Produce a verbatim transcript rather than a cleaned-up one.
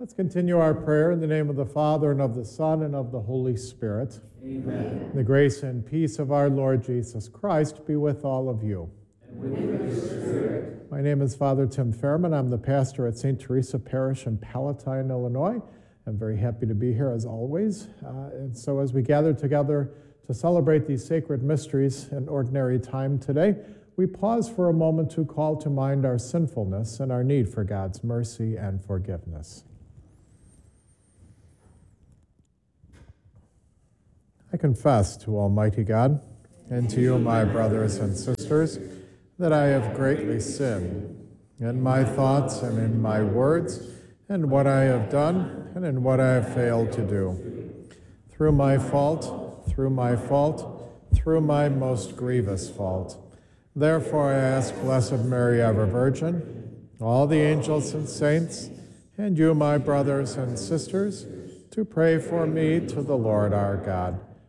Let's continue our prayer in the name of the Father, and of the Son, and of the Holy Spirit. Amen. The grace and peace of our Lord Jesus Christ be with all of you. And with your spirit. My name is Father Tim Fairman. I'm the pastor at Saint Teresa Parish in Palatine, Illinois. I'm very happy to be here as always. Uh, and so as we gather together to celebrate these sacred mysteries in ordinary time today, we pause for a moment to call to mind our sinfulness and our need for God's mercy and forgiveness. I confess to Almighty God and to you, my brothers and sisters, that I have greatly sinned in my thoughts and in my words, and what I have done and in what I have failed to do. Through my fault, through my fault, through my most grievous fault. Therefore I ask Blessed Mary, ever Virgin, all the angels and saints, and you, my brothers and sisters, to pray for me to the Lord our God.